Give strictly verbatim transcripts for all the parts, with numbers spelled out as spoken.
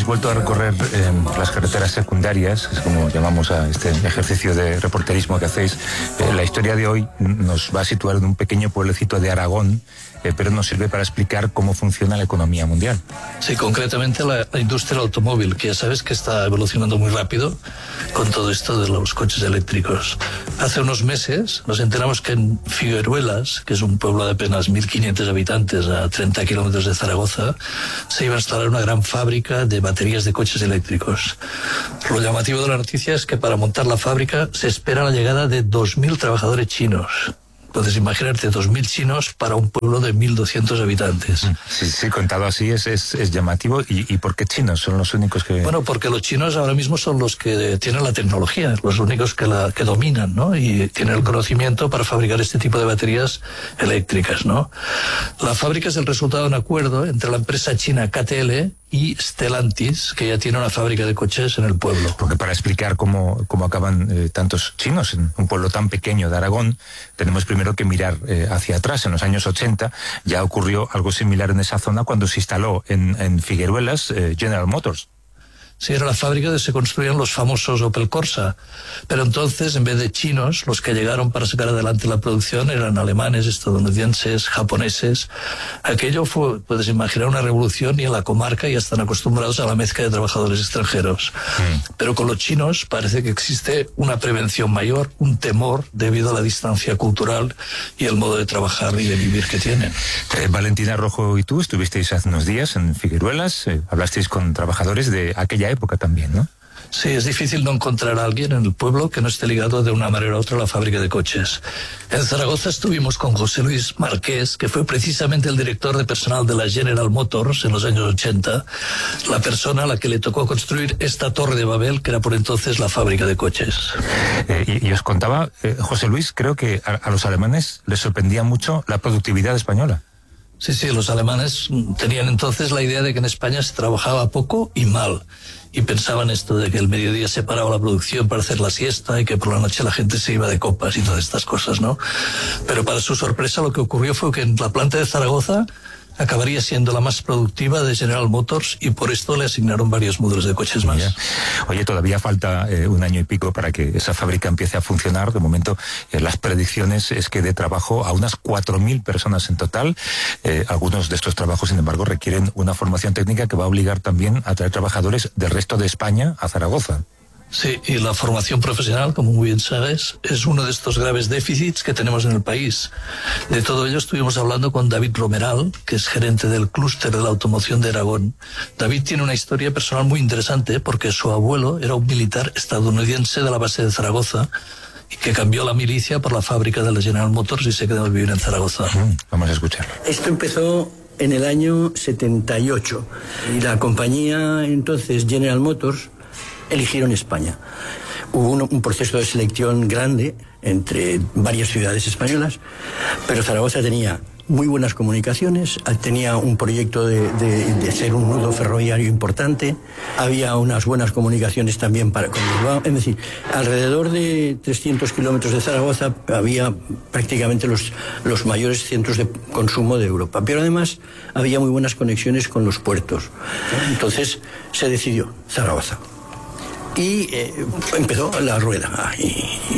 vuelto a recorrer eh, las carreteras secundarias, es como llamamos a este ejercicio de reporterismo que hacéis. Eh, la historia de hoy nos va a situar en un pequeño pueblecito de Aragón, eh, pero nos sirve para explicar cómo funciona la economía mundial. Sí, concretamente la, la industria del automóvil, que ya sabes que está evolucionando muy rápido con todo esto de los coches eléctricos. Hace unos meses nos enteramos que en Figueruelas, que es un pueblo de apenas mil quinientos habitantes a treinta kilómetros de Zaragoza, se iba a instalar una gran fábrica de baterías de coches eléctricos. Lo llamativo de la noticia es que para montar la fábrica se espera la llegada de dos mil trabajadores chinos. Puedes imaginarte dos mil chinos para un pueblo de mil doscientos habitantes. Sí, sí, contado así es, es, es llamativo. ¿Y, ¿Y por qué chinos? ¿Son los únicos que...? Bueno, porque los chinos ahora mismo son los que tienen la tecnología, los únicos que la que dominan, ¿no? Y tienen el conocimiento para fabricar este tipo de baterías eléctricas, ¿no? La fábrica es el resultado de un acuerdo entre la empresa china K T L y Stellantis, que ya tiene una fábrica de coches en el pueblo. Porque para explicar cómo, cómo acaban eh, tantos chinos en un pueblo tan pequeño de Aragón, tenemos primero que mirar eh, hacia atrás. En los años ochenta ya ocurrió algo similar en esa zona cuando se instaló en, en Figueruelas eh, General Motors. Sí, era la fábrica donde se construían los famosos Opel Corsa. Pero entonces, en vez de chinos, los que llegaron para sacar adelante la producción eran alemanes, estadounidenses, japoneses. Aquello fue, puedes imaginar, una revolución, y en la comarca ya están acostumbrados a la mezcla de trabajadores extranjeros. Mm. Pero con los chinos parece que existe una prevención mayor, un temor debido a la distancia cultural y el modo de trabajar y de vivir que tienen. Eh, Valentina Rojo y tú estuvisteis hace unos días en Figueruelas, eh, hablasteis con trabajadores de aquella época también, ¿no? Sí, es difícil no encontrar a alguien en el pueblo que no esté ligado de una manera u otra a la fábrica de coches. En Zaragoza estuvimos con José Luis Marqués, que fue precisamente el director de personal de la General Motors en los años ochenta, la persona a la que le tocó construir esta Torre de Babel, que era por entonces la fábrica de coches. Eh, y, y os contaba, eh, José Luis, creo que a, a los alemanes les sorprendía mucho la productividad española. Sí, sí, los alemanes tenían entonces la idea de que en España se trabajaba poco y mal. Y pensaban esto de que el mediodía se paraba la producción para hacer la siesta y que por la noche la gente se iba de copas y todas estas cosas, ¿no? Pero para su sorpresa lo que ocurrió fue que en la planta de Zaragoza acabaría siendo la más productiva de General Motors, y por esto le asignaron varios modelos de coches más. Oye, Oye todavía falta eh, un año y pico para que esa fábrica empiece a funcionar. De momento, eh, las predicciones es que dé trabajo a unas cuatro mil personas en total. Eh, algunos de estos trabajos, sin embargo, requieren una formación técnica que va a obligar también a traer trabajadores del resto de España a Zaragoza. Sí, y la formación profesional, como muy bien sabes, es uno de estos graves déficits que tenemos en el país. De todo ello estuvimos hablando con David Romeral, que es gerente del clúster de la automoción de Aragón. David tiene una historia personal muy interesante porque su abuelo era un militar estadounidense de la base de Zaragoza, y que cambió la milicia por la fábrica de la General Motors y se quedó a vivir en Zaragoza. Mm, vamos a escuchar. Esto empezó en el año setenta y ocho y la compañía entonces General Motors eligieron España. Hubo un, un proceso de selección grande entre varias ciudades españolas, pero Zaragoza tenía muy buenas comunicaciones, tenía un proyecto de, de, de ser un nudo ferroviario importante, había unas buenas comunicaciones también para con Bilbao, es decir, alrededor de trescientos kilómetros de Zaragoza había prácticamente los, los mayores centros de consumo de Europa, pero además había muy buenas conexiones con los puertos. Entonces se decidió Zaragoza. Y eh, empezó la rueda. Y,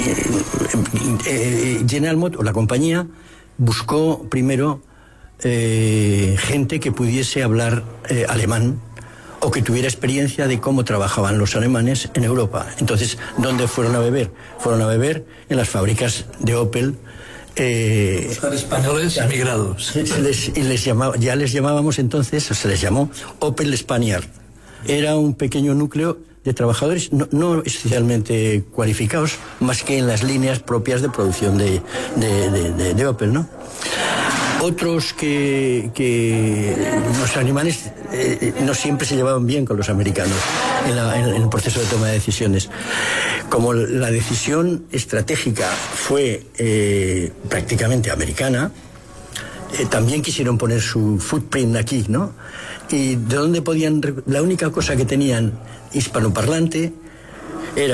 y, eh, General Motors, la compañía, buscó primero eh, gente que pudiese hablar eh, alemán o que tuviera experiencia de cómo trabajaban los alemanes en Europa. Entonces, ¿dónde fueron a beber? Fueron a beber en las fábricas de Opel. Eh, Son españoles emigrados. Se les, y les llamaba, ya les llamábamos entonces, se les llamó Opel Spaniard. Era un pequeño núcleo de trabajadores no, no especialmente cualificados, más que en las líneas propias de producción de, de, de, de, de Opel, ¿no? Otros que, que los alemanes eh, no siempre se llevaban bien con los americanos en, la, en, en el proceso de toma de decisiones. Como la decisión estratégica fue eh, prácticamente americana, eh, también quisieron poner su footprint aquí, ¿no? Y de dónde podían... La única cosa que tenían hispanoparlante era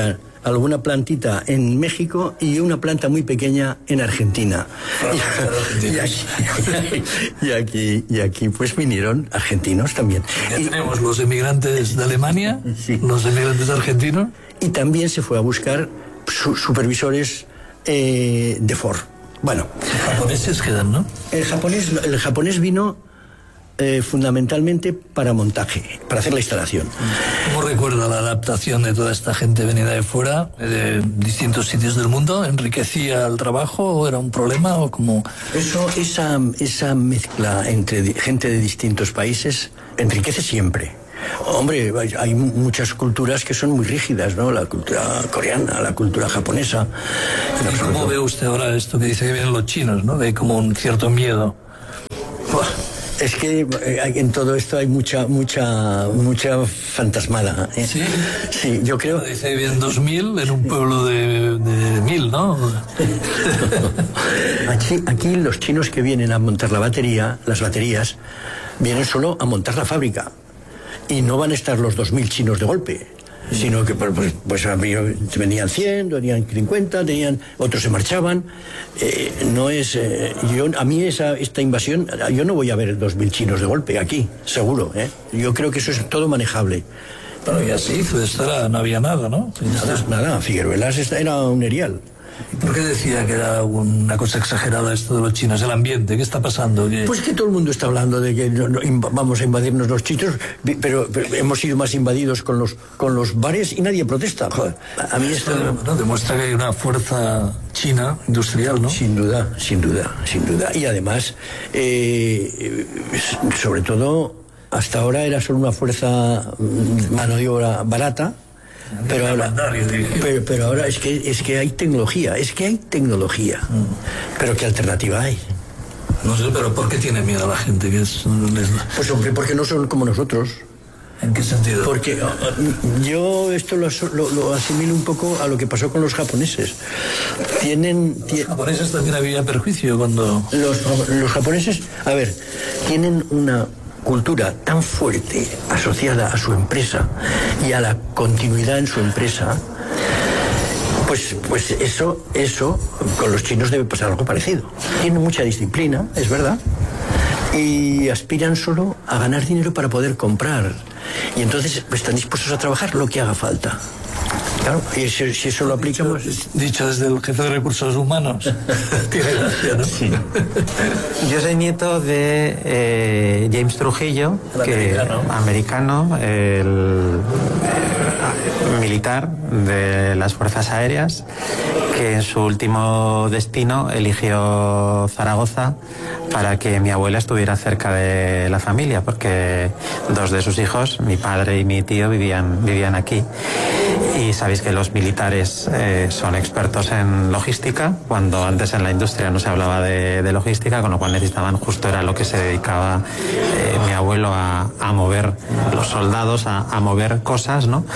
alguna plantita en México y una planta muy pequeña en Argentina. Y, y, aquí, y, aquí, y aquí pues vinieron argentinos también. Ya y, tenemos los emigrantes de Alemania, sí. los emigrantes argentinos. Y también se fue a buscar su, supervisores eh, de Ford. Bueno. Los japoneses quedan, ¿no? El japonés, el japonés vino eh, fundamentalmente para montaje, para hacer la instalación. ¿Cómo recuerda la adaptación de toda esta gente venida de fuera, de distintos sitios del mundo? ¿Enriquecía el trabajo o era un problema o cómo? Eso, esa, esa mezcla entre gente de distintos países enriquece siempre. Hombre, hay muchas culturas que son muy rígidas, ¿no? La cultura coreana, la cultura japonesa. ¿Y cómo ve usted ahora esto que dice que vienen los chinos, ¿no? Ve como un cierto miedo. Es que en todo esto hay mucha, mucha, mucha fantasmada, ¿eh? ¿Sí? Sí, yo creo... Dice que vienen dos mil en un pueblo de, de mil, ¿no? Aquí, aquí los chinos que vienen a montar la batería, las baterías, vienen solo a montar la fábrica. Y no van a estar los dos mil chinos de golpe, sino que pues, pues venían cien, venían cincuenta, tenían, otros se marchaban. Eh, no es, eh, yo, a mí esa, esta invasión, yo no voy a ver dos mil chinos de golpe aquí, seguro, ¿eh? Yo creo que eso es todo manejable. Bueno, ya se hizo, esto era, no había nada, ¿no? Nada, nada, Figueruelas era un erial. ¿Por qué decía que era una cosa exagerada esto de los chinos? El ambiente, ¿qué está pasando? ¿Qué? Pues que todo el mundo está hablando de que no, no, vamos a invadirnos los chinos, pero, pero hemos sido más invadidos con los, con los bares y nadie protesta. Joder, a mí esto... No, demuestra que hay una fuerza china industrial, ¿no? Sin duda, sin duda, sin duda. Y además, eh, sobre todo, hasta ahora era solo una fuerza mano de obra barata. Pero ahora, pero, pero ahora es que es que hay tecnología, es que hay tecnología. Mm. Pero ¿qué alternativa hay? No sé, pero ¿por qué tiene miedo la gente? Que es, les... Pues hombre, porque no son como nosotros. ¿En qué sentido? Porque yo esto lo, lo, lo asimilo un poco a lo que pasó con los japoneses. Tienen... Los japoneses también había perjuicio cuando... Los, los japoneses, a ver, tienen una cultura tan fuerte asociada a su empresa y a la continuidad en su empresa, pues, pues eso, eso con los chinos debe pasar algo parecido. Tienen mucha disciplina, es verdad, y aspiran solo a ganar dinero para poder comprar. Y entonces pues, están dispuestos a trabajar lo que haga falta. Claro, y si, si eso lo aplicamos... Dicho, dicho desde el jefe de recursos humanos. Tiene gracia, ¿no? Sí. Yo soy nieto de eh, James Trujillo, el que americano, americano el, eh, militar de las Fuerzas Aéreas, que en su último destino eligió Zaragoza para que mi abuela estuviera cerca de la familia, porque dos de sus hijos, mi padre y mi tío, vivían, vivían aquí. Y sabéis que los militares eh, son expertos en logística, cuando antes en la industria no se hablaba de, de logística, con lo cual necesitaban, justo era lo que se dedicaba eh, mi abuelo a, a mover, los soldados a, a mover cosas, ¿no?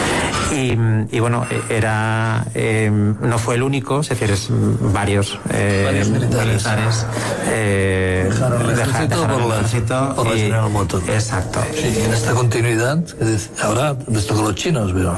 Y, y bueno, era eh, no fue el único, es decir, es varios, eh, varios militares, militares eh, dejaron el ejército dejaron por, el ejército la, por la General Motors. Exacto. Sí, en esta continuidad, ahora les toca a los chinos, veo.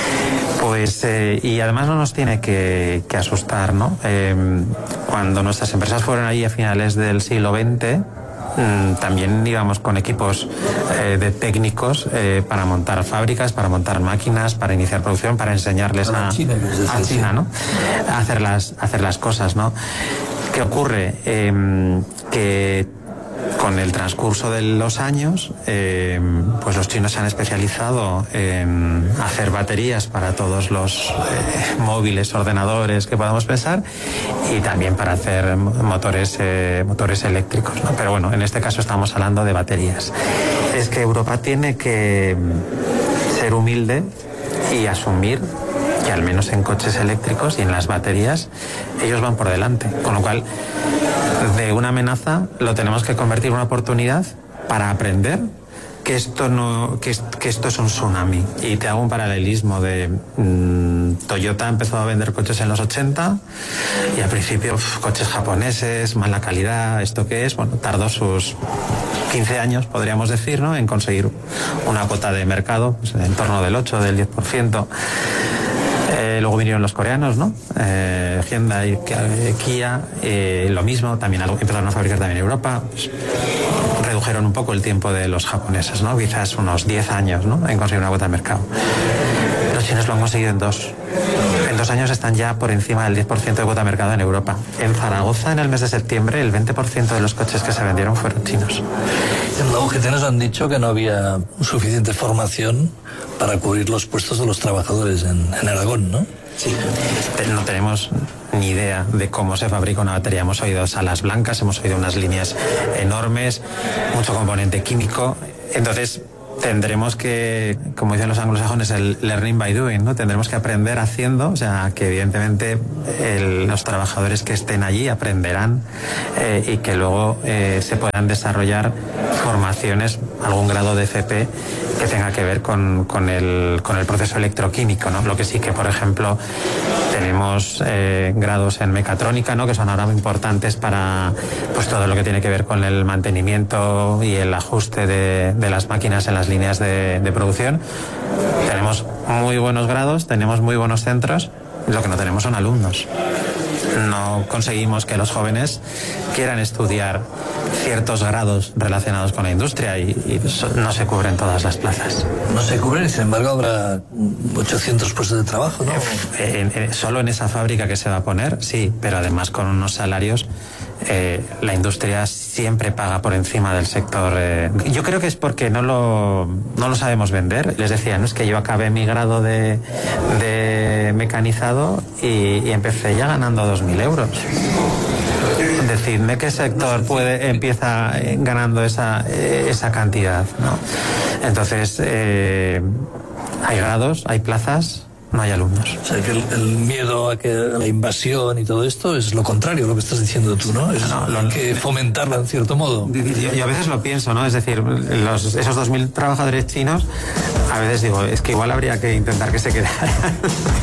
Pues, eh, y además no nos tiene que, que asustar, ¿no? Eh, cuando nuestras empresas fueron ahí a finales del siglo veinte, también íbamos con equipos eh, de técnicos eh, para montar fábricas, para montar máquinas, para iniciar producción, para enseñarles a, a China, a China, ¿no? A hacer las, a hacer las cosas, ¿no? ¿Qué ocurre? Eh, que con el transcurso de los años, eh, pues los chinos se han especializado en hacer baterías para todos los eh, móviles, ordenadores que podamos pensar, y también para hacer motores, eh, motores eléctricos, ¿no? Pero bueno, en este caso estamos hablando de baterías. Es que Europa tiene que ser humilde y asumir que al menos en coches eléctricos y en las baterías ellos van por delante, con lo cual de una amenaza lo tenemos que convertir en una oportunidad para aprender que esto no que, que esto es un tsunami. Y te hago un paralelismo de mmm, Toyota empezó a vender coches en los ochenta y al principio uf, coches japoneses, mala calidad, ¿esto qué es? Bueno, tardó sus quince años, podríamos decir, ¿no?, en conseguir una cuota de mercado, pues, en torno del ocho, del diez por ciento. luego vinieron los coreanos, ¿no? Eh, Hyundai, Kia, eh, lo mismo, también empezaron a fabricar también en Europa. Pues, redujeron un poco el tiempo de los japoneses, ¿no? Quizás unos diez años, ¿no? En conseguir una cuota de mercado. Los chinos lo han conseguido en dos. En dos años están ya por encima del diez por ciento de cuota de mercado en Europa. En Zaragoza, en el mes de septiembre, el veinte por ciento de los coches que se vendieron fueron chinos. En la U G T nos han dicho que no había suficiente formación para cubrir los puestos de los trabajadores en, en Aragón, ¿no? Sí, no tenemos ni idea de cómo se fabrica una batería. Hemos oído salas blancas, hemos oído unas líneas enormes, mucho componente químico. Entonces tendremos que, como dicen los anglosajones, el learning by doing, ¿no? Tendremos que aprender haciendo, o sea, que evidentemente el, los trabajadores que estén allí aprenderán eh, y que luego eh, se puedan desarrollar formaciones, algún grado de F P que tenga que ver con, con, el, con el proceso electroquímico, ¿no? Lo que sí que, por ejemplo, tenemos eh, grados en mecatrónica, ¿no? Que son ahora muy importantes para pues todo lo que tiene que ver con el mantenimiento y el ajuste de, de las máquinas en las líneas de, de producción. Tenemos muy buenos grados, tenemos muy buenos centros, lo que no tenemos son alumnos. No conseguimos que los jóvenes quieran estudiar ciertos grados relacionados con la industria y, y no se cubren todas las plazas. No se cubren y sin embargo habrá ochocientos puestos de trabajo, ¿no? En, en, solo en esa fábrica que se va a poner, sí, pero además con unos salarios. Eh, la industria siempre paga por encima del sector. Eh. Yo creo que es porque no lo, no lo sabemos vender. Les decía, no es que yo acabé mi grado de, de mecanizado y, y empecé ya ganando dos mil euros. Decidme qué sector puede empieza ganando esa, esa cantidad, ¿no? Entonces, eh, hay grados, hay plazas. No hay alumnos. O sea, que el, el miedo a que a la invasión y todo esto es lo contrario, lo que estás diciendo tú, ¿no? Es no, lo, que fomentarla en cierto modo. Yo, yo a veces lo pienso, ¿no? Es decir, los, esos dos mil trabajadores chinos, a veces digo, es que igual habría que intentar que se quedaran.